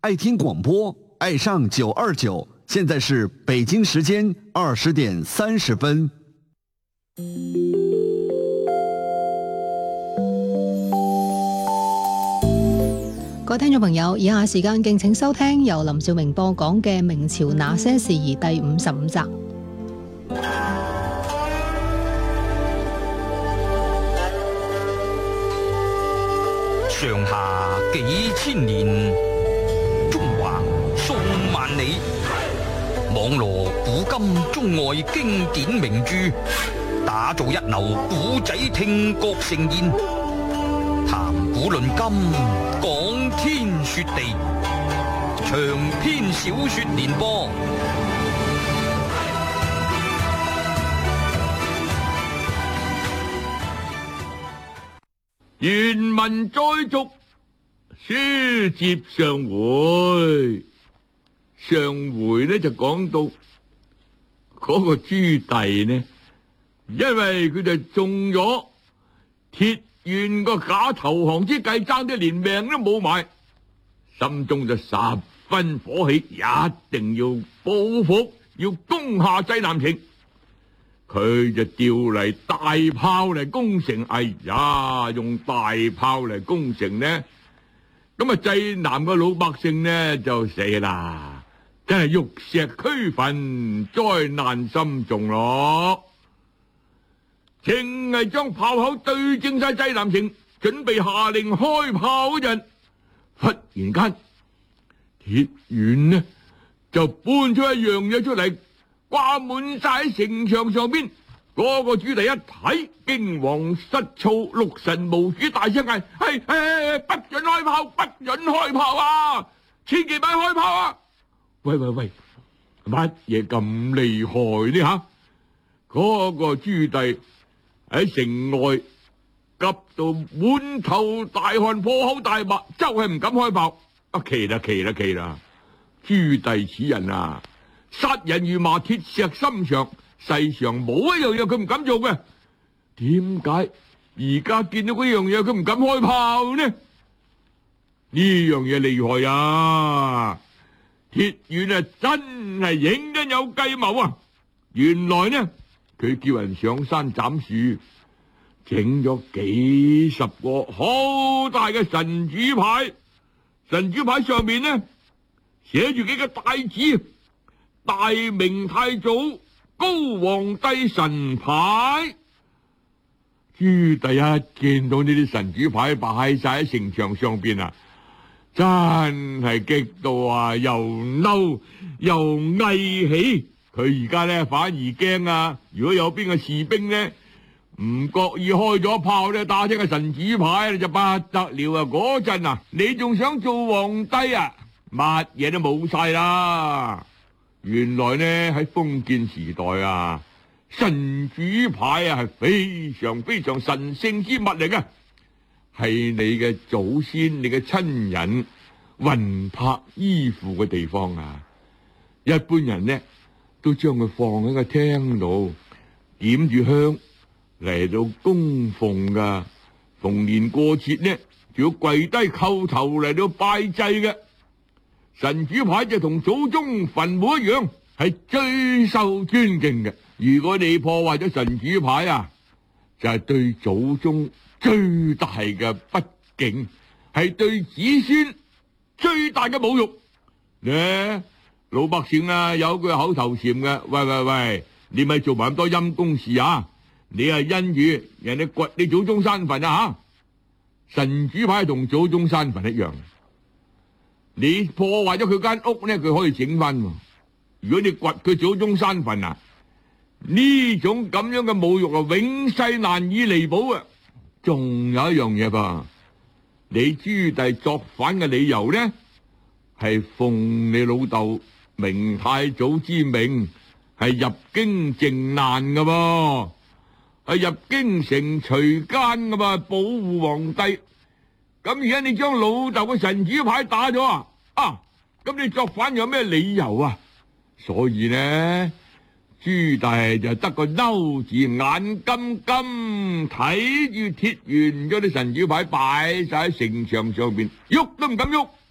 爱听广播，爱上929。现在是北京时间20:30。 各位聽眾朋友，以下時間敬請收聽由林兆明播講嘅《明朝那些事宜》第55集。 上下幾千年，中橫數萬里，網羅古今中外經典名著，打造一流古仔聽覺盛宴，談古論今，講天說地，長篇小說連播。 原文再續，書接上回。上回呢就講到嗰個朱棣呢，因為佢就中咗鐵院個假投降之計，爭啲連命都冇埋，心中就十分火氣，一定要報復，要攻下濟南城。佢就調嚟大炮嚟攻城。哎呀，用大炮嚟攻城呢，咁啊濟南嘅老百姓呢就死啦，真係玉石俱焚，災難深重咯。正係將炮口對正晒濟南城，準備下令開炮嗰陣，忽然間鐵院呢就搬出一樣嘢出嚟，掛滿晒喺城牆上邊。嗰個朱棣一睇，驚惶失措，六神無主，大聲嗌：不准開炮，不准開炮啊！千祈咪開炮啊！喂，乜嘢咁厲害呢吓？嗰個朱棣喺城外急到滿頭大汗，破口大罵，就係唔敢開炮。奇啦！朱棣此人啊，殺人如麻，鐵石心腸，世上冇一樣嘢佢唔敢做嘅。點解而家見到嗰樣嘢佢唔敢開炮呢？呢樣嘢厲害啊！鐵院啊，真係認真有計謀啊！原來呢，佢叫人上山斬樹，整咗幾十個好大嘅神主牌，神主牌上面呢寫住幾個大字：大明太祖高皇帝神牌。朱棣一見到呢啲神主牌擺晒喺城牆上邊啊，真係激到啊，又嬲又翳氣。佢而家呢反而驚啊，如果有邊個士兵呢唔覺意開咗炮咧，打親個神主牌就不得了啊！嗰陣啊，你仲想做皇帝啊？乜嘢都冇晒啦！原來呢喺封建時代啊，神主牌啊係非常非常神聖之物嚟嘅，係你嘅祖先、你嘅親人魂魄依附嘅地方啊！一般人呢都將佢放喺個廳度，點住香嚟到供奉噶。逢年過節呢，仲要跪低叩頭嚟到拜祭嘅。神主牌就同祖宗墳墓一樣，係最受尊敬嘅。如果你破壞咗神主牌啊，就係對祖宗最大嘅不敬，係對子孫最大嘅侮辱。呢老百姓啊，有句口頭禪嘅，喂，你咪做埋咁多陰公事啊！你係因住人哋掘你祖宗山墳啊吓！神主牌同祖宗山墳一樣，你破壞咗佢間屋呢，佢可以整翻。如果你掘佢祖宗山墳啊，呢種咁樣嘅侮辱啊，永世難以彌補啊！仲有一樣嘢噃，你朱棣作反嘅理由呢，係奉你老豆明太祖之命，係入京靖難噶噃，係入京城除奸噶嘛，保護皇帝。咁而家你將老豆嘅神主牌打咗啊！咁你作反有咩理由啊？所以呢，朱棣就得個嬲字，眼金金睇住鐵圓咗啲神主牌擺晒喺城牆上邊，喐都唔敢喐。